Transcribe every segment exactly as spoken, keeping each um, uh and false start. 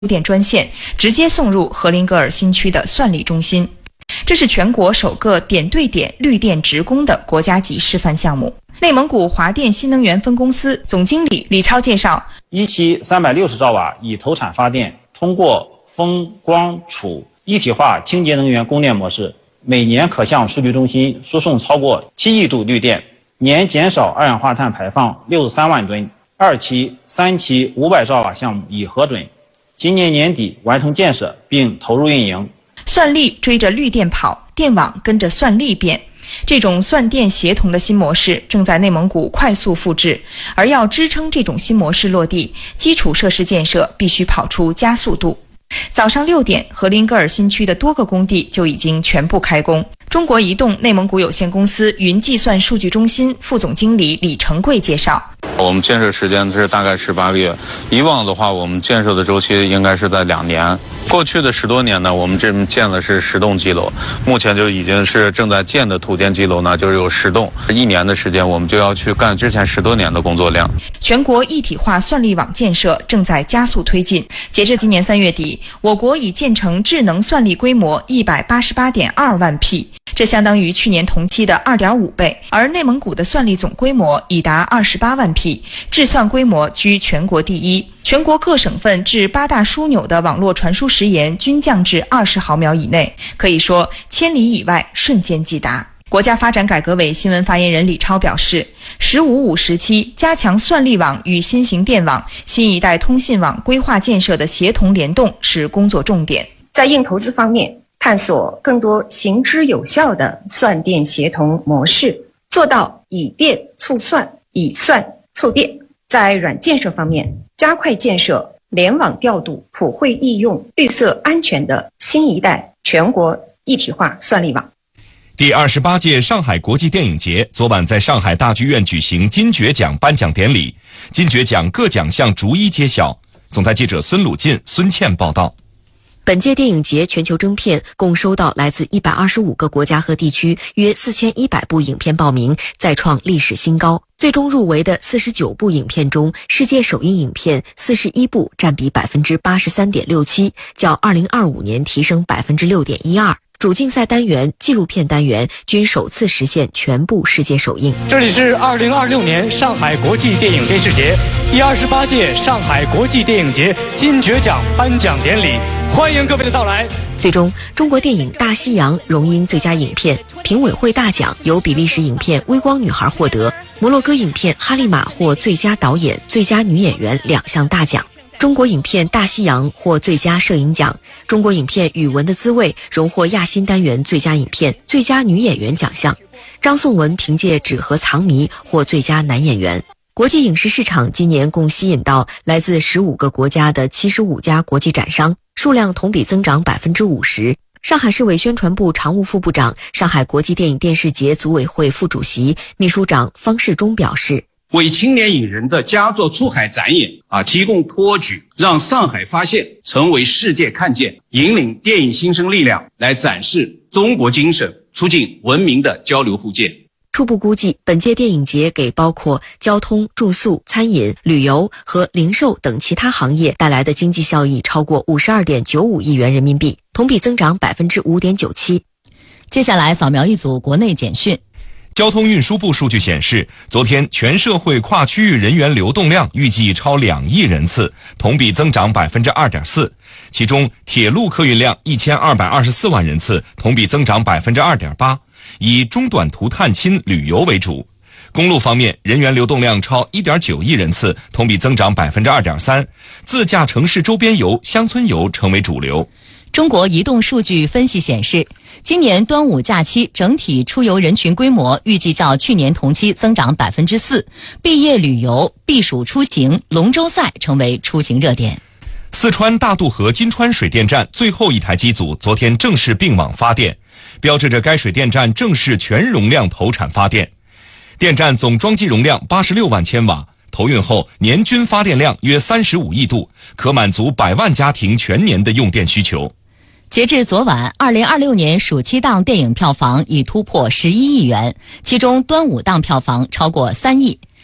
电专线，直接送入荷林格尔新区的算力中心。这是全国首个点对点绿电直供的国家级示范项目。内蒙古华电新能源分公司总经理李超介绍， 一期三百六十兆瓦以投产发电，通过风光储一体化清洁能源供电模式，每年可向数据中心输送超过七亿度绿电，年减少二氧化碳排放六十三万吨。二期、三期五百兆瓦项目已核准，今年年底完成建设并投入运营。 算力追着绿电跑，电网跟着算力变。这种算电协同的新模式正在内蒙古快速复制，而要支撑这种新模式落地，基础设施建设必须跑出加速度。早上六点，荷林格尔新区的多个工地就已经全部开工。中国移动内蒙古有限公司云计算数据中心副总经理李成贵介绍， 我们建设时间是大概十八个月，以往的话我们建设的周期应该是在两年。过去的十多年呢，我们这建的是十栋基楼，目前就已经是正在建的土电基楼呢，就是有十栋，一年的时间我们就要去干之前十多年的工作量。 全国一体化算力网建设正在加速推进，截至今年三月底，我国已建成智能算力规模一百八十八点二万匹，这相当于去年同期的 二点五倍，而内蒙古的算力总规模已达二十八万匹，智算规模居全国第一。全国各省份至八大枢纽的网络传输时延均降至二十毫秒以内，可以说千里以外瞬间即达。国家发展改革委新闻发言人李超表示，十五五时期加强算力网与新型电网、新一代通信网规划建设的协同联动是工作重点。 在硬投资方面，探索更多行之有效的算电协同模式，做到以电促算，以算促电。在软建设方面，加快建设联网调度、普惠易用、绿色安全的新一代全国一体化算力网。 第二十八届上海国际电影节昨晚在上海大剧院举行金爵奖颁奖典礼，金爵奖各奖项逐一揭晓。总台记者孙鲁进、孙倩报道。 本届电影节全球征片共收到来自一百二十五个国家和地区约四千一百部影片报名，再创历史新高。最终入围的四十九部影片中，世界首映影片四十一部，占比 百分之八十三点六七， 较二零二五年提升 百分之六点一二。主竞赛单元、纪录片单元均首次实现全部世界首映。 这里是二零二六年上海国际电影电视节第二十八届上海国际电影节金爵奖颁奖典礼，欢迎各位的到来。 最终，中国电影《大西洋》荣膺最佳影片，评委会大奖由比利时影片《微光女孩》获得，摩洛哥影片《哈利玛》获最佳导演、最佳女演员两项大奖。中国影片《大西洋》获最佳摄影奖，中国影片《语文的滋味》荣获亚新单元最佳影片、最佳女演员奖项。张颂文凭借《纸盒藏谜》获最佳男演员。国际影视市场今年共吸引到来自十五个国家的七十五家国际展商，数量同比增长 百分之五十。上海市委宣传部常务副部长、上海国际电影电视节组委会副主席、秘书长方世忠表示， 为青年影人的佳作出海展演啊提供托举，让上海发现成为世界看见，引领电影新生力量来展示中国精神，促进文明的交流互鉴。 初步估计，本届电影节给包括交通、住宿、餐饮、旅游和零售等其他行业带来的经济效益超过 五十二点九五亿元人民币，同比增长 百分之五点九七。 接下来扫描一组国内简讯。 交通运输部数据显示，昨天全社会跨区域人员流动量预计超两亿人次，同比增长 百分之二点四。其中，铁路客运量一千二百二十四万人次，同比增长 百分之二点八， 以中短途探亲旅游为主。公路方面，人员流动量超 一点九亿人次，同比增长 百分之二点三， 自驾城市周边游、乡村游成为主流。 中国移动数据分析显示，今年端午假期整体出游人群规模预计较去年同期增长 百分之四， 毕业旅游、避暑出行、龙舟赛成为出行热点。 四川大渡河金川水电站最后一台机组昨天正式并网发电，标志着该水电站正式全容量投产发电。电站总装机容量八十六万千瓦，投运后年均发电量约三十五亿度，可满足百万家庭全年的用电需求。 截至昨晚，二零二六年暑期档电影票房已突破十一亿元，其中端午档票房超过三亿。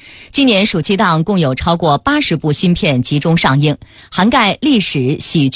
今年暑期档共有超过八十部新片集中上映，涵盖历史、喜剧、